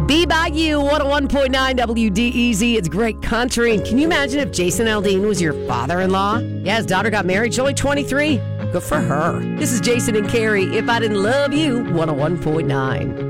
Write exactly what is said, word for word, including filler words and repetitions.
Be By You, one oh one point nine W D E Z. It's great country. And can you imagine if Jason Aldean was your father-in-law? Yeah, his daughter got married. She's only twenty-three. Good for her. This is Jason and Carrie. If I Didn't Love You, one oh one point nine.